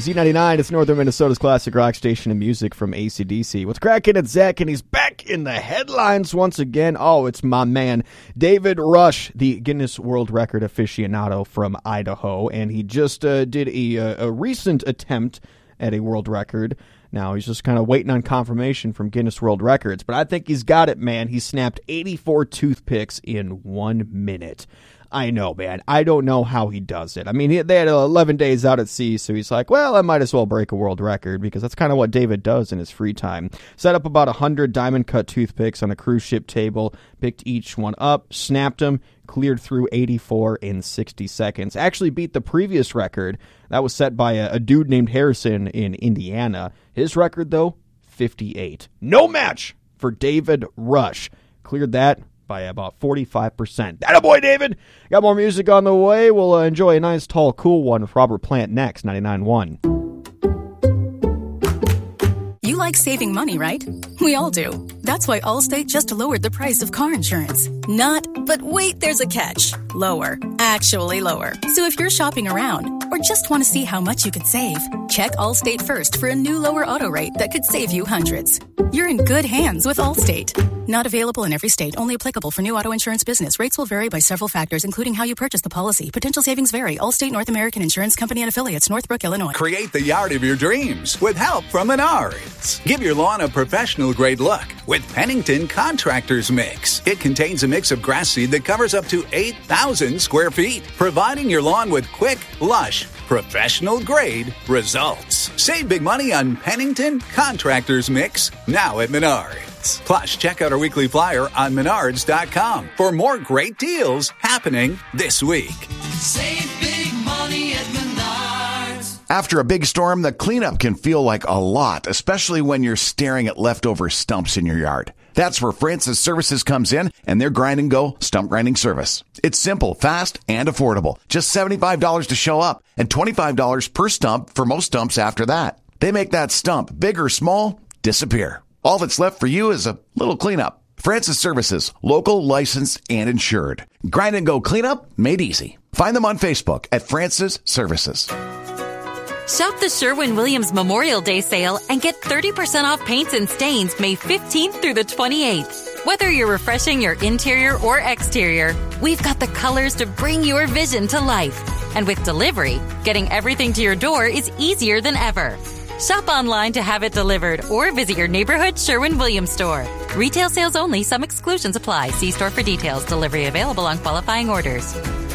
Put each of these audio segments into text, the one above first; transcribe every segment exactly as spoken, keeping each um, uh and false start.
Z ninety-nine, it's Northern Minnesota's classic rock station and music from A C D C. What's cracking? It's Zach, and he's back in the headlines once again. Oh, it's my man, David Rush, the Guinness World Record aficionado from Idaho, and he just uh, did a, a recent attempt at a world record. Now, he's just kind of waiting on confirmation from Guinness World Records, but I think he's got it, man. He snapped eighty-four toothpicks in one minute. I know, man. I don't know how he does it. I mean, he, they had eleven days out at sea, so he's like, well, I might as well break a world record, because that's kind of what David does in his free time. Set up about one hundred diamond-cut toothpicks on a cruise ship table, picked each one up, snapped them, cleared through eighty-four in sixty seconds. Actually beat the previous record. That was set by a, a dude named Harrison in Indiana. His record, though, fifty-eight. No match for David Rush. Cleared that by about forty-five percent. That a boy, David! Got more music on the way. We'll uh, enjoy a nice, tall, cool one with Robert Plant next, ninety-nine point one. You like saving money, right? We all do. That's why Allstate just lowered the price of car insurance. Not, but wait, there's a catch. Lower. Actually lower. So if you're shopping around or just want to see how much you could save, check Allstate first for a new lower auto rate that could save you hundreds. You're in good hands with Allstate. Not available in every state. Only applicable for new auto insurance business. Rates will vary by several factors, including how you purchase the policy. Potential savings vary. Allstate North American Insurance Company and affiliates. Northbrook, Illinois. Create the yard of your dreams with help from Menards. Give your lawn a professional-grade look with Pennington Contractors Mix. It contains a mix of grass seed that covers up to eight thousand square feet, providing your lawn with quick, lush, professional-grade results. Save big money on Pennington Contractors Mix now at Menards. Plus, check out our weekly flyer on menards dot com for more great deals happening this week. Save big money at Menards. After a big storm, the cleanup can feel like a lot, especially when you're staring at leftover stumps in your yard. That's where Francis Services comes in and their grind and go stump grinding service. It's simple, fast, and affordable. Just seventy-five dollars to show up and twenty-five dollars per stump for most stumps after that. They make that stump, big or small, disappear. All that's left for you is a little cleanup. Francis Services, local, licensed, and insured. Grind and go cleanup made easy. Find them on Facebook at Francis Services. Shop the Sherwin-Williams Memorial Day sale and get thirty percent off paints and stains May fifteenth through the twenty-eighth. Whether you're refreshing your interior or exterior, we've got the colors to bring your vision to life. And with delivery, getting everything to your door is easier than ever. Shop online to have it delivered or visit your neighborhood Sherwin-Williams store. Retail sales only. Some exclusions apply. See store for details. Delivery available on qualifying orders.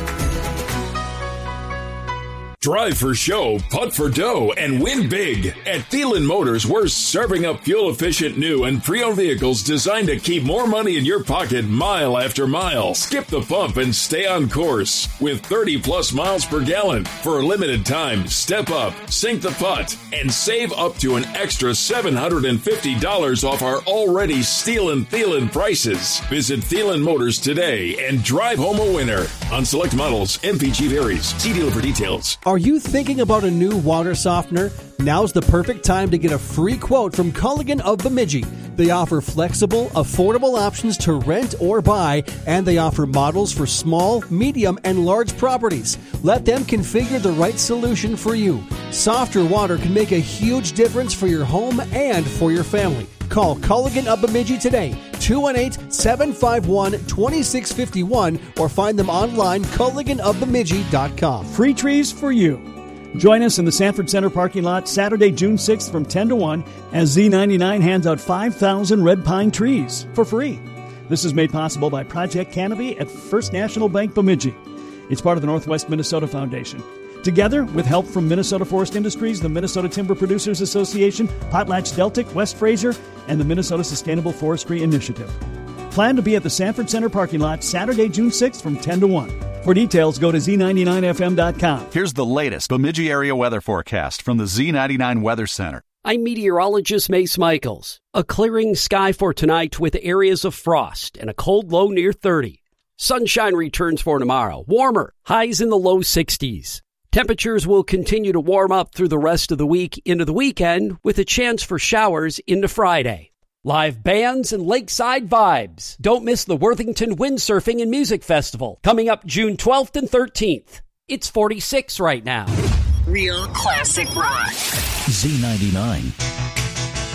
Drive for show, putt for dough, and win big. At Thielen Motors, we're serving up fuel-efficient new and pre-owned vehicles designed to keep more money in your pocket mile after mile. Skip the pump and stay on course with thirty plus miles per gallon. For a limited time, step up, sink the putt, and save up to an extra seven hundred fifty dollars off our already stealin' Thielen prices. Visit Thielen Motors today and drive home a winner. On select models, M P G varies. See dealer for details. Are you thinking about a new water softener? Now's the perfect time to get a free quote from Culligan of Bemidji. They offer flexible, affordable options to rent or buy, and they offer models for small, medium, and large properties. Let them configure the right solution for you. Softer water can make a huge difference for your home and for your family. Call Culligan of Bemidji today, two one eight, seven five one, two six five one, or find them online, culligan of bemidji dot com. Free trees for you. Join us in the Sanford Center parking lot Saturday, June sixth from ten to one as Z ninety-nine hands out five thousand red pine trees for free. This is made possible by Project Canopy at First National Bank Bemidji. It's part of the Northwest Minnesota Foundation. Together, with help from Minnesota Forest Industries, the Minnesota Timber Producers Association, PotlatchDeltic, West Fraser, and the Minnesota Sustainable Forestry Initiative. Plan to be at the Sanford Center parking lot Saturday, June sixth from ten to one. For details, go to Z ninety-nine F M dot com. Here's the latest Bemidji area weather forecast from the Z ninety-nine Weather Center. I'm meteorologist Mace Michaels. A clearing sky for tonight with areas of frost and a cold low near thirty. Sunshine returns for tomorrow. Warmer, highs in the low sixties. Temperatures will continue to warm up through the rest of the week into the weekend with a chance for showers into Friday. Live bands and lakeside vibes. Don't miss the Worthington Windsurfing and Music Festival coming up June twelfth and thirteenth. It's forty-six right now. Real classic rock. Z ninety-nine.